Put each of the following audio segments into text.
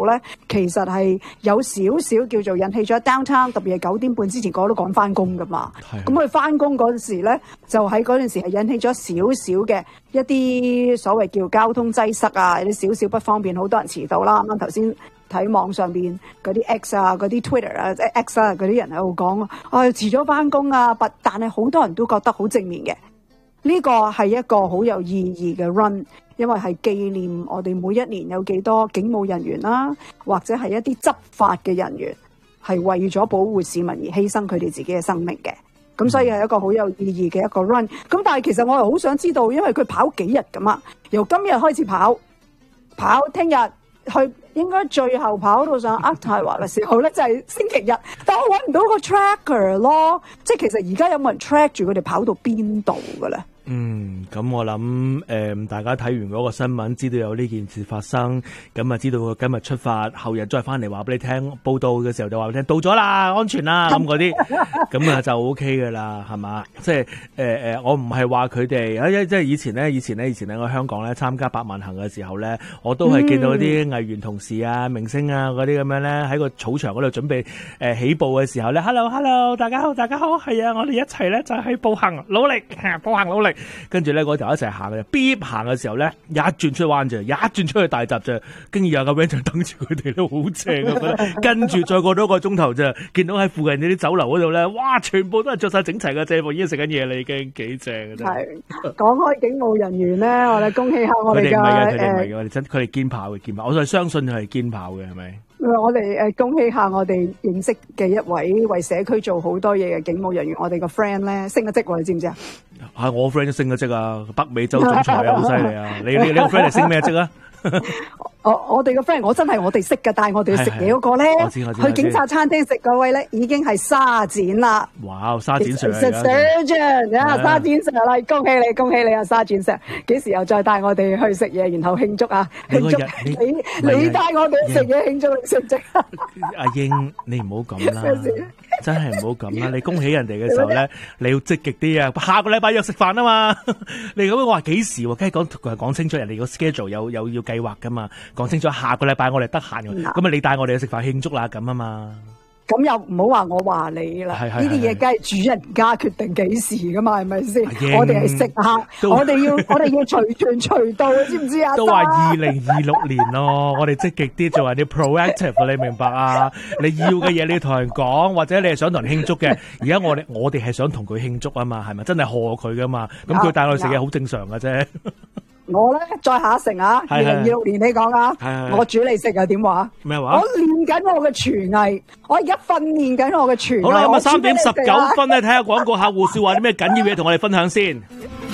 度咧，其實係有少少叫做引起咗 downtown， 特別係9點半之前個個都趕翻工噶嘛。咁佢翻工嗰陣時咧，就喺嗰陣時係引起咗少少嘅一啲所謂叫交通擠塞啊，有啲少少不方便，好多人遲到啦。啱啱頭先睇網上邊嗰啲 X 啊、嗰啲 Twitter 啊、即係 X 啊嗰啲人喺度講遲咗翻工啊，但係好多人都覺得好正面嘅。呢個係一個好有意義嘅 run， 因為係紀念我哋每一年有幾多警務人員啦，或者係一啲執法嘅人員係為咗保護市民而犧牲佢哋自己嘅生命嘅。咁所以係一個好有意義嘅一個 run。咁但係其實我係好想知道，因為佢跑幾日噶嘛，由今日開始跑聽日去，應該最後跑到上渥太華嘅時候咧，就係星期日。但我揾唔到個 tracker 咯，即係其實而家有冇人 track 住佢哋跑到邊度嘅咧？ 咁我諗大家睇完嗰個新聞，知道有呢件事發生，咁啊知道佢今日出發，後日再翻嚟話俾你聽，報道嘅時候就話俾你聽到咗啦，安全啦，咁嗰啲，咁啊就 OK 噶啦，係嘛？即係我唔係話佢哋，即係以前咧，我香港咧參加百萬行嘅時候咧，我都係見到啲藝員同事啊、明星啊嗰啲咁樣咧，喺個草場嗰度準備起步嘅時候咧 ，hello， 大家好，係啊，我哋一齊咧就係步行努力，跟住咧嗰條一齊行嘅，beep 行嘅時候咧，一轉出彎啫，一轉出去大閘啫，跟住有個 van 就等住佢哋咧，好正啊！覺得跟住再過多個鐘頭啫，見到喺附近呢啲酒樓嗰度咧，哇，全部都係着晒整齊嘅制服，已經食緊嘢啦，已經幾正嘅真係。 講開警務人員咧，我哋恭喜下我哋嘅佢哋唔係嘅，我哋真佢哋堅跑嘅，我就相信佢係堅跑嘅，係咪？ 我哋恭喜下我哋認識嘅一位為社區做好多嘢嘅警務人員，我哋個 friend 咧升咗職喎，你知唔知啊？ 係我 friend 都升咗職啊，北美洲總裁啊，好犀利啊！你個 friend 係升咩職啊？ 我哋個 friend， 我真係我哋識嘅，帶我哋去食嘢嗰個咧，去警察餐廳食嗰位咧，已經係沙展啦。 哇，沙展上沙展啦，恭喜你啊，沙展上，幾時又再帶我哋去食嘢，然後慶祝啊？慶祝你帶我哋去食嘢慶祝你升職。 阿英，你唔好咁啦，真係唔好咁啦！你恭喜人哋嘅時候咧，你要積極啲啊！下個禮拜約食飯啊嘛，你咁樣話幾時？梗係講清楚，人哋個 schedule 有要計劃噶嘛，講清楚下個禮拜我哋得閒嘅，咁啊你帶我哋去食飯慶祝啦咁啊嘛。咁又唔好話我話你啦，呢啲嘢梗係主人家決定幾時噶嘛，係咪先？我哋係食客，我哋要隨傳隨到，知唔知啊？ 都話2026年咯，我哋積極啲做人哋 proactive， 你明白啊？你要嘅嘢你要同人講，或者你係想同人慶祝嘅，而家我哋係想同佢慶祝啊嘛，係咪？真係賀佢噶嘛？咁佢帶我哋食嘢好正常嘅啫。 我咧再下一城啊！2026年你講啊，我煮你食啊，點話？咩話？我練緊我嘅廚藝，我而家訓練緊我嘅廚藝。 好啦，咁啊3點19分咧，睇下廣告客戶說話啲咩緊要嘢同我哋分享先。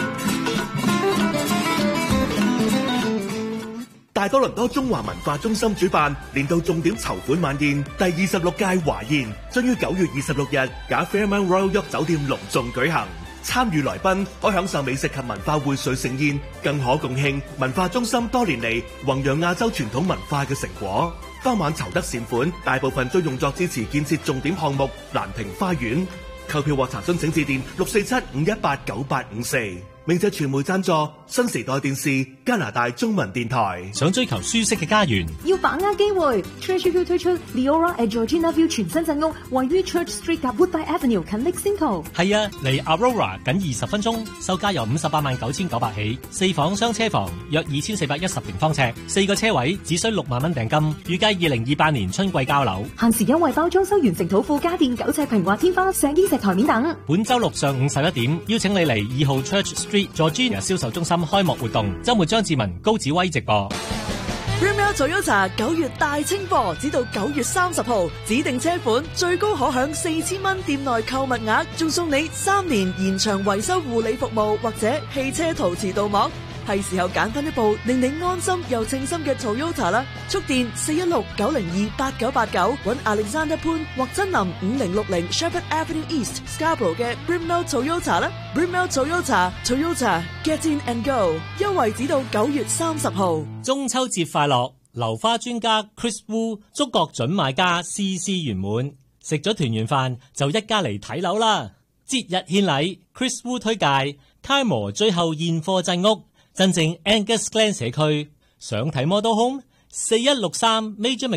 大多倫多中華文化中心主辦年度重點籌款晚宴第26屆華宴，將於9月26日假 Fairmont Royal York 酒店隆重舉行。參與來賓可享受美食及文化薈萃盛宴，更可共慶文化中心多年嚟弘揚亞洲傳統文化嘅成果。當晚籌得善款，大部分都用作支持建設重點項目蘭亭花園。購票或查詢請致電647-518-9854。明謝傳媒贊助新時代電視、加拿大中文電台。 想追求舒適嘅家園， 要把握機會。Church View 推出 Leora at Georgina View 全新鎮屋，位於 Church Street 及 Woodbine Avenue 近 Lexington。 係啊，離 Aurora 僅20分鐘，售價由589900起，4房雙車房約2410平方尺，4個車位只需6萬蚊訂金，預計2028年春季交樓。 限時優惠包裝修完成土庫家電9尺平滑天花、石英石台面等。 本周六上午11點，邀請你嚟2號 Church Street Georgina 銷售中心開幕活動，周末張志文、高子威直播。 Brimell Toyota 9月大清貨，直到9月30號，指定車款最高可享4000蚊店內購物額，仲送你3年延長維修護理服務或者汽車陶瓷鍍膜。係時候揀翻一部令你安心又稱心嘅 Toyota 啦！速電416-902-8989，搵 Alexander 潘或真林5060 Shepherd Avenue East Scarborough 嘅 Brimell Toyota 啦 ！Brimell Toyota Get in and go， 優惠只到9月30號。 中秋節快樂！流花專家 Chris Wu 祝各準買家事事圓滿，食咗團圓飯就一家嚟睇樓啦！節日獻禮 ，Chris Wu 推介 Kaimor 最後現貨鎮屋。真正 Angus Glen 社區，想睇 Model Home 4163 Major